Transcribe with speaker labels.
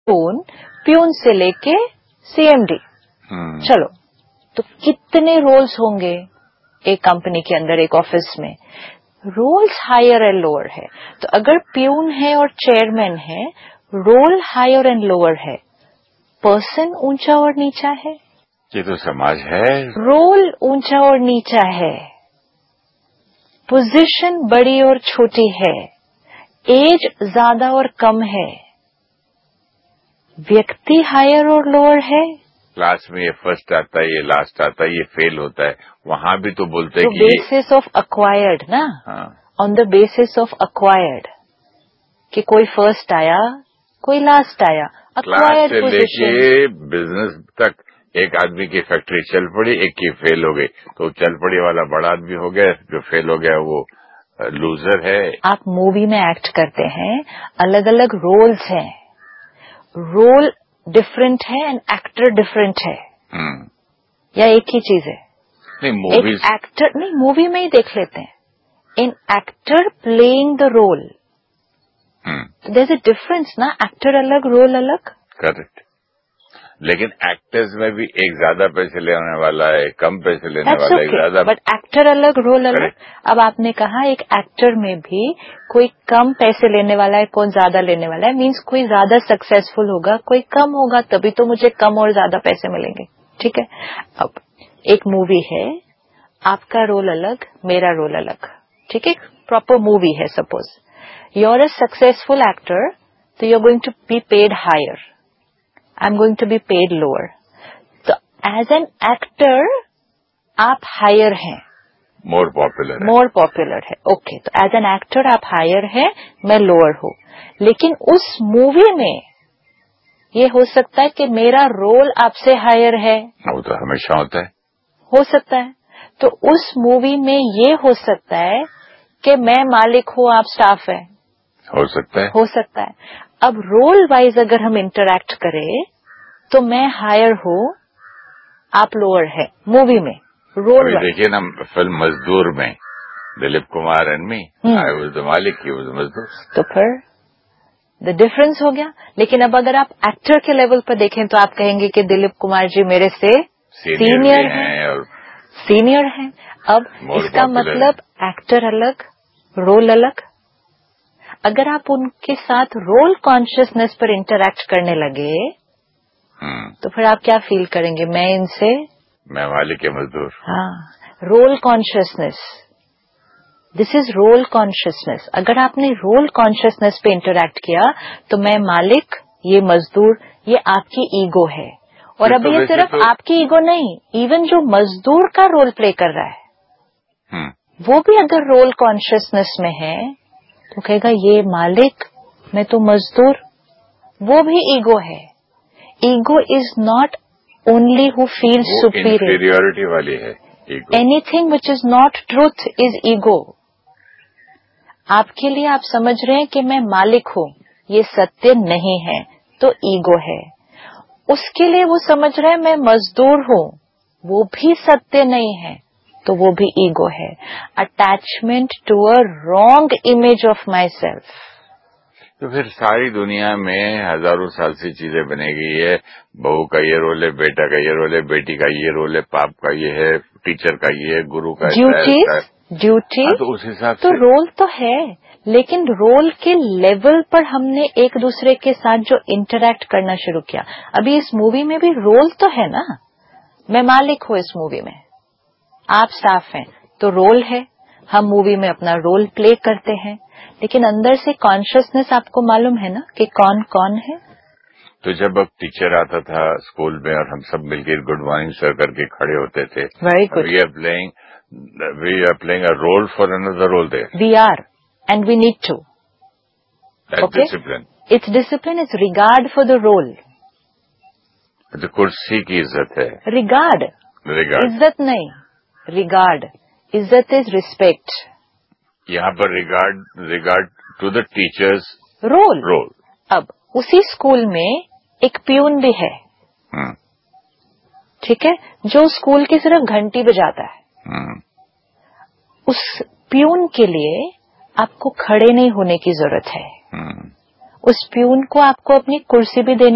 Speaker 1: Peon से लेके CMD. चलो, तो कितने रोल्स होंगे एक कंपनी के अंदर, एक ऑफिस में? रोल्स हायर एंड लोअर है। तो अगर प्यून है और चेयरमैन है, रोल हायर एंड लोअर है, पर्सन ऊंचा और नीचा है।
Speaker 2: ये तो समाज है।
Speaker 1: रोल ऊंचा और नीचा है, पोजीशन बड़ी और छोटी है, एज ज्यादा और कम है, व्यक्ति हायर और लोअर है।
Speaker 2: क्लास में ये फर्स्ट आता है, ये लास्ट आता है, ये फेल होता है, वहां भी तो बोलते हैं
Speaker 1: कि
Speaker 2: बेसिस
Speaker 1: ऑफ अक्वायर्ड ना।
Speaker 2: हाँ।
Speaker 1: On the basis of acquired, कि कोई फर्स्ट आया, कोई लास्ट आया,
Speaker 2: क्लास से
Speaker 1: पोजीशन।
Speaker 2: लेके बिजनेस तक एक आदमी की फैक्ट्री चल पड़ी, एक की फेल हो गई, तो चल पड़ी वाला बड़ा आदमी हो गया, जो फेल हो गया वो लूजर है।
Speaker 1: आप मूवी में एक्ट करते हैं, अलग अलग रोल्स हैं, रोल डिफरेंट है एंड एक्टर डिफरेंट है, या एक ही चीज है?
Speaker 2: नहीं, मूवीज
Speaker 1: एक एक्टर नहीं, मूवी में ही देख लेते हैं, इन actor playing the role, there is a difference ना, एक्टर अलग, रोल अलग।
Speaker 2: करेक्ट। लेकिन एक्टर्स में भी एक ज्यादा पैसे लेने वाला है, कम पैसे लेने वाला है, ज्यादा,
Speaker 1: बट एक्टर अलग, रोल अलग। अब आपने कहा एक एक्टर में भी कोई कम पैसे लेने वाला है, कौन ज्यादा लेने वाला है, मीन्स कोई ज्यादा सक्सेसफुल होगा, कोई कम होगा, तभी तो मुझे कम और ज्यादा पैसे मिलेंगे। ठीक है, अब एक मूवी है, आपका रोल अलग, मेरा रोल अलग, ठीक है, प्रॉपर मूवी है। Suppose you are a successful actor, तो you are going to be paid higher, I am going to be paid lower. तो एज एन एक्टर आप हायर हैं,
Speaker 2: मोर पॉपुलर
Speaker 1: है, ओके। तो एज एन एक्टर आप higher हैं, मैं lower हूं। लेकिन उस मूवी में ये हो सकता है कि मेरा रोल आपसे हायर है,
Speaker 2: वो तो हमेशा होता है,
Speaker 1: हो सकता है। तो उस मूवी में ये हो सकता है कि मैं मालिक हूं, आप स्टाफ है,
Speaker 2: हो सकता है।
Speaker 1: अब रोल वाइज अगर हम इंटरैक्ट करें, तो मैं हायर हूं, आप लोअर है मूवी में, रोल वाइज।
Speaker 2: देखिए ना, फिल्म मजदूर में Dilip Kumar and me, I was the मालिक, ही वाज मजदूर।
Speaker 1: तो फिर द डिफरेंस हो गया। लेकिन अब अगर आप एक्टर के लेवल पर देखें, तो आप कहेंगे कि दिलीप कुमार जी मेरे से सीनियर हैं
Speaker 2: और
Speaker 1: सीनियर हैं। अब इसका मतलब एक्टर अलग, रोल अलग। अगर आप उनके साथ रोल कॉन्शियसनेस पर इंटरैक्ट करने लगे, तो फिर आप क्या फील करेंगे? मैं
Speaker 2: मालिक के मजदूर।
Speaker 1: हाँ, role consciousness, this is role consciousness. अगर आपने रोल कॉन्शियसनेस पे इंटरैक्ट किया, तो मैं मालिक, ये मजदूर, ये आपकी ईगो है। और अब ये सिर्फ आपकी ईगो नहीं, इवन जो मजदूर का रोल प्ले कर रहा है, वो भी अगर रोल कॉन्शियसनेस में है, तो कहेगा ये मालिक, मैं तो मजदूर, वो भी ईगो है। Ego is not only who feel superior,
Speaker 2: inferiority वाली है ego.
Speaker 1: Anything which is not truth is ego. आपके लिए आप समझ रहे हैं कि मैं मालिक हूं, ये सत्य नहीं है, तो ईगो है। उसके लिए वो समझ रहे हैं मैं मजदूर हूं, वो भी सत्य नहीं है, तो वो भी ईगो है। Attachment to a wrong image of my self.
Speaker 2: तो फिर सारी दुनिया में हजारों साल से चीजें बनी गई है, बहू का ये रोल है, बेटा का ये रोल है, बेटी का ये रोल है, बाप का ये है, टीचर का ये है, गुरु का ड्यूटी, तो उस हिसाब से
Speaker 1: रोल तो है। लेकिन रोल के लेवल पर हमने एक दूसरे के साथ जो इंटरैक्ट करना शुरू किया, अभी इस मूवी में भी रोल तो है ना। मैं मालिक हूं इस मूवी में, आप स्टाफ हैं, तो रोल है, हम मूवी में अपना रोल प्ले करते हैं। लेकिन अंदर से कॉन्शियसनेस आपको मालूम है ना कि कौन कौन है।
Speaker 2: तो जब अब टीचर आता था स्कूल में और हम सब मिलकर गुड मॉर्निंग सर करके खड़े होते थे,
Speaker 1: very good,
Speaker 2: we are playing a role for another role there,
Speaker 1: we are and we need to,
Speaker 2: that's discipline.
Speaker 1: It's discipline, it's regard for the role.
Speaker 2: तो कुर्सी की इज्जत है,
Speaker 1: रिगार्ड, इज्जत नहीं, रिगार्ड। इज्जत इज रिस्पेक्ट।
Speaker 2: यहाँ पर regard to the teachers
Speaker 1: role. अब उसी स्कूल में एक प्यून भी है, ठीक है, जो स्कूल की सिर्फ घंटी बजाता है। उस प्यून के लिए आपको खड़े नहीं होने की जरूरत है। उस प्यून को आपको अपनी कुर्सी भी देने